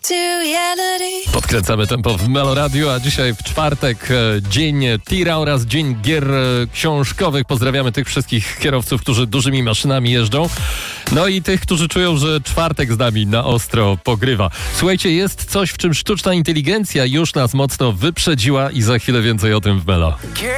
Podkręcamy tempo w Meloradiu, a dzisiaj w czwartek dzień tira oraz dzień gier książkowych. Pozdrawiamy tych wszystkich kierowców, którzy dużymi maszynami jeżdżą. No i tych, którzy czują, że czwartek z nami na ostro pogrywa. Słuchajcie, jest coś, w czym sztuczna inteligencja już nas mocno wyprzedziła i za chwilę więcej o tym w Melo.